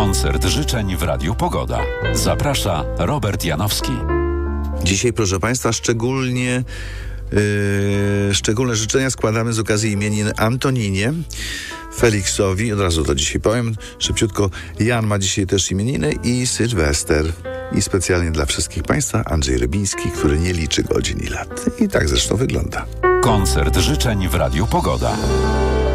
Koncert życzeń w Radiu Pogoda. Zaprasza Robert Janowski. Dzisiaj, proszę Państwa, szczególne życzenia składamy z okazji imienin Antoninie, Feliksowi, od razu to dzisiaj powiem szybciutko, Jan ma dzisiaj też imieniny i Sylwester. I specjalnie dla wszystkich Państwa Andrzej Rybiński, który nie liczy godzin i lat. I tak zresztą wygląda. Koncert życzeń w Radiu Pogoda.